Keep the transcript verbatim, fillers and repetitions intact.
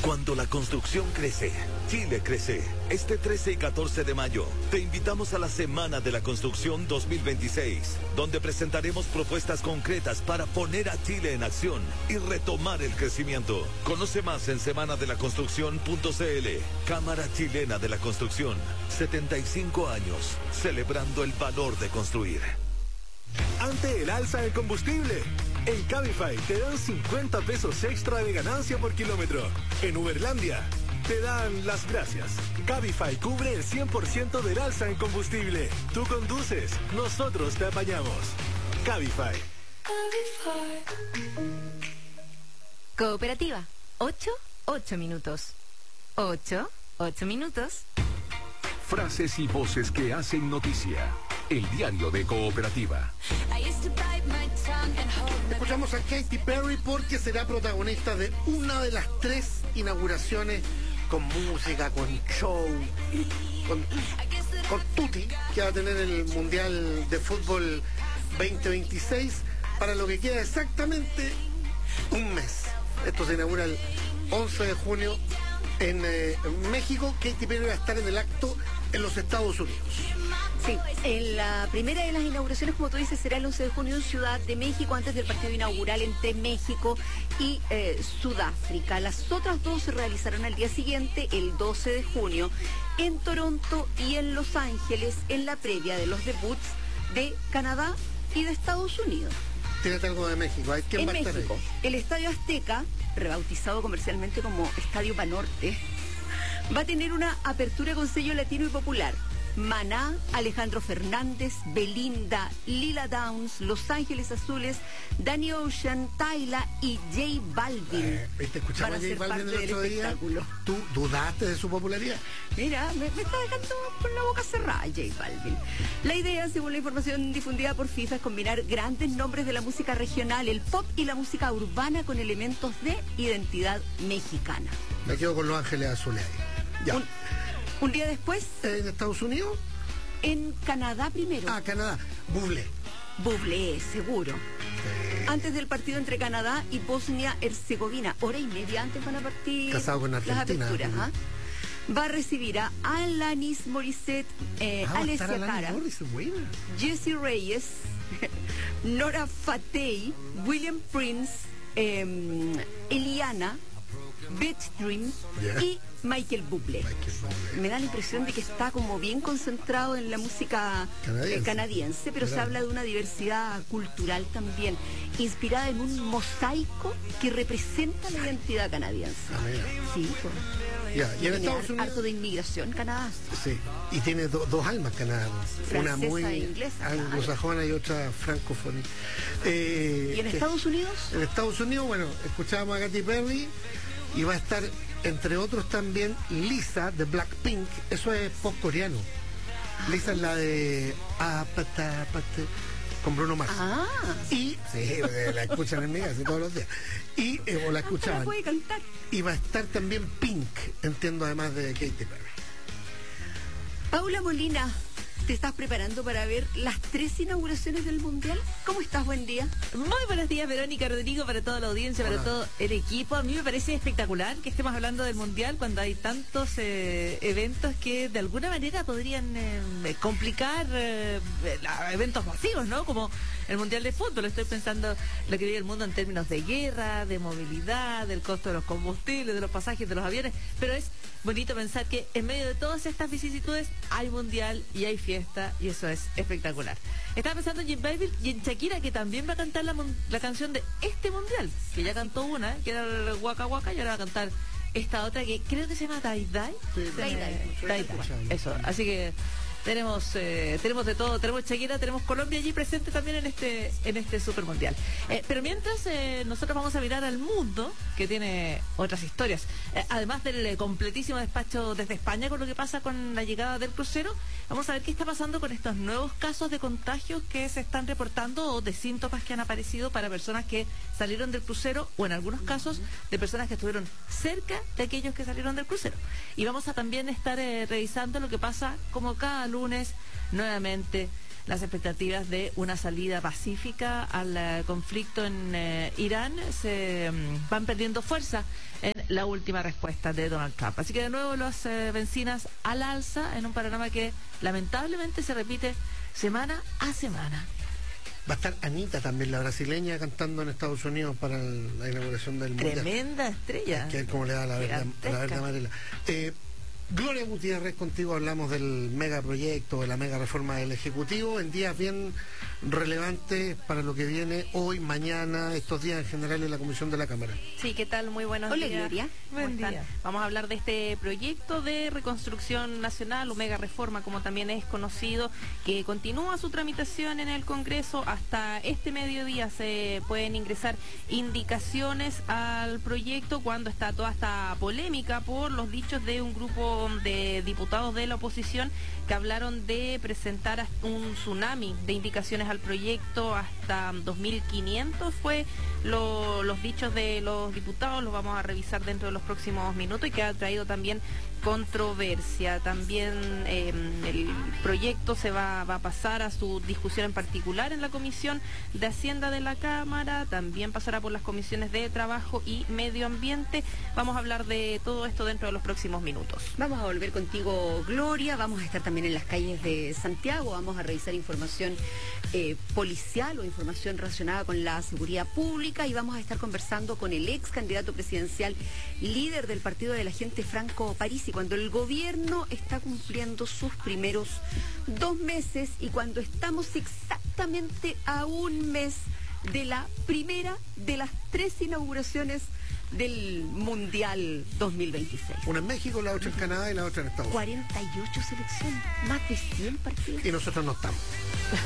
Cuando la construcción crece, Chile crece. Este trece y catorce de mayo, te invitamos a la Semana de la Construcción dos mil veintiséis, donde presentaremos propuestas concretas para poner a Chile en acción y retomar el crecimiento. Conoce más en semana de la construcción punto c l. Cámara Chilena de la Construcción. setenta y cinco años, celebrando el valor de construir. Ante el alza del combustible, en Cabify te dan cincuenta pesos extra de ganancia por kilómetro. En Uberlandia te dan las gracias. Cabify cubre el cien por ciento del alza en combustible. Tú conduces, nosotros te apañamos. Cabify. Cooperativa. Ocho, ocho minutos. Ocho, ocho minutos. Frases y voces que hacen noticia. El diario de Cooperativa. Escuchamos a Katy Perry porque será protagonista de una de las tres inauguraciones con música, con show, con, con tutti, que va a tener el Mundial de Fútbol veinte veintiséis, para lo que queda exactamente un mes. Esto se inaugura el once de junio en eh, México. Katy Perry va a estar en el acto en los Estados Unidos. Sí, en la primera de las inauguraciones, como tú dices, será el once de junio en Ciudad de México, antes del partido inaugural entre México y eh, Sudáfrica. Las otras dos se realizarán al día siguiente, el doce de junio, en Toronto y en Los Ángeles, en la previa de los debuts de Canadá y de Estados Unidos. Tírate algo de México. ¿Quién en va a estar México, ahí? El Estadio Azteca, rebautizado comercialmente como Estadio Banorte, va a tener una apertura con sello latino y popular. Maná, Alejandro Fernández, Belinda, Lila Downs, Los Ángeles Azules, Danny Ocean, Tyla y J Balvin. Eh, ¿Te escuchamos a J Balvin el otro día? ¿Tú dudaste de su popularidad? Mira, me, me está dejando con la boca cerrada J Balvin. La idea, según la información difundida por FIFA, es combinar grandes nombres de la música regional, el pop y la música urbana con elementos de identidad mexicana. Me quedo con Los Ángeles Azules ahí. Ya. Un, Un día después... ¿En Estados Unidos? En Canadá primero. Ah, Canadá. Bublé. Bublé, seguro. Sí. Antes del partido entre Canadá y Bosnia-Herzegovina, hora y media antes van a partir Casado con Argentina, las aperturas. ¿Ah? Va a recibir a Alanis Morissette, eh, ah, Alessia Cara, Jessie Reyes, Nora Fatey, William Prince, eh, Eliana, Beach Dream, yeah, y Michael Bublé. Michael Bublé. Me da la impresión de que está como bien concentrado en la música canadiense, eh, canadiense pero claro, se habla de una diversidad cultural también, inspirada en un mosaico que representa la identidad canadiense. Ah, sí, pues. Yeah. Y en Estados Unidos, harto de inmigración Canadá. Sí, y tiene do, dos almas Canadá, una muy e inglesa, anglosajona, claro, y otra francófona. Eh, ¿Y en Estados Unidos? En Estados Unidos, bueno, escuchábamos a Katy Perry. Y va a estar, entre otros, también Lisa de Blackpink. Eso es pop coreano. Lisa es la de ah, pata, pata, con Bruno Mars. Ah. Y sí, la escuchan en mi casa todos los días. Y eh, o la escuchaban. La puede cantar. Y va a estar también Pink, entiendo, además de Katy Perry. Paula Molina, ¿te estás preparando para ver las tres inauguraciones del Mundial? ¿Cómo estás? Buen día. Muy buenos días, Verónica, Rodrigo, para toda la audiencia, Hola. Para todo el equipo. A mí me parece espectacular que estemos hablando del Mundial cuando hay tantos eh, eventos que de alguna manera podrían eh, complicar eh, eventos masivos, ¿no? Como el Mundial de Fútbol. Estoy pensando lo que vive el mundo en términos de guerra, de movilidad, del costo de los combustibles, de los pasajes, de los aviones, pero es bonito pensar que en medio de todas estas vicisitudes hay Mundial y hay fiesta, y eso es espectacular. Estaba pensando en J Balvin y en Shakira, que también va a cantar la, la canción de este Mundial, que ya cantó una, que era el Waka Waka, y ahora va a cantar esta otra que creo que se llama Dai Dai. Sí, Dai Dai. Dai Dai. Eso, así que tenemos eh, tenemos de todo, tenemos Shakira, tenemos Colombia allí presente también en este en este Super Mundial. Eh, pero mientras eh, nosotros vamos a mirar al mundo, que tiene otras historias, eh, además del eh, completísimo despacho desde España con lo que pasa con la llegada del crucero, vamos a ver qué está pasando con estos nuevos casos de contagios que se están reportando, o de síntomas que han aparecido para personas que salieron del crucero, o en algunos casos de personas que estuvieron cerca de aquellos que salieron del crucero. Y vamos a también estar eh, revisando lo que pasa como cada lunes, nuevamente las expectativas de una salida pacífica al uh, conflicto en uh, Irán se um, van perdiendo fuerza en la última respuesta de Donald Trump. Así que de nuevo las eh, bencinas al alza en un panorama que lamentablemente se repite semana a semana. Va a estar Anita también, la brasileña, cantando en Estados Unidos para el, la inauguración del Mundial. Tremenda estrella. Que es como le da la verde, la verde amarela. Eh, Gloria Gutiérrez, contigo hablamos del megaproyecto, de la mega reforma del Ejecutivo, en días bien relevantes para lo que viene hoy, mañana, estos días en general en la Comisión de la Cámara. Sí, ¿qué tal? Muy buenos Hola, días. Gloria. Buen día. Vamos a hablar de este proyecto de reconstrucción nacional, o mega reforma, como también es conocido, que continúa su tramitación en el Congreso. Hasta este mediodía se pueden ingresar indicaciones al proyecto cuando está toda esta polémica por los dichos de un grupo de diputados de la oposición que hablaron de presentar un tsunami de indicaciones al proyecto hasta dos mil quinientos. Fue lo, los dichos de los diputados, los vamos a revisar dentro de los próximos minutos, y que ha traído también controversia. También eh, el proyecto se va, va a pasar a su discusión en particular en la Comisión de Hacienda de la Cámara, también pasará por las comisiones de Trabajo y Medio Ambiente. Vamos a hablar de todo esto dentro de los próximos minutos. Vamos a volver contigo, Gloria. Vamos a estar también en las calles de Santiago. Vamos a revisar información eh, policial o información relacionada con la seguridad pública, y vamos a estar conversando con el ex candidato presidencial, líder del partido de la gente, Franco Parisi, cuando el gobierno está cumpliendo sus primeros dos meses y cuando estamos exactamente a un mes de la primera de las tres inauguraciones del Mundial dos mil veintiséis. Una en México, la otra en Canadá y la otra en Estados Unidos. cuarenta y ocho selecciones, más de cien partidos. Y nosotros no estamos.